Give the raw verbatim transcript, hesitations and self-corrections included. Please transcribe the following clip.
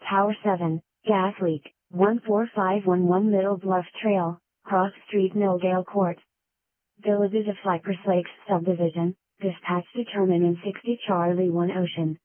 Tower seven, gas leak, one four five one one Middle Bluff Trail, Cross Street, Milldale Court. Villages of Cypress Lakes Subdivision, dispatch determine in sixty Charlie one Ocean.